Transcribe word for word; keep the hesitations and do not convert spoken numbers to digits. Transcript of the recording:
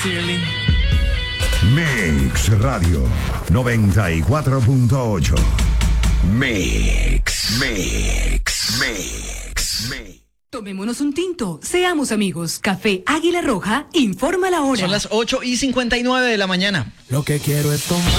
ceiling. Mix Radio noventa y cuatro punto ocho. Mix, Mix, Mix, Mix. Tomémonos un tinto, seamos amigos. Café Águila Roja informa la hora. Son las ocho y cincuenta y nueve de la mañana. Lo que quiero es tomar.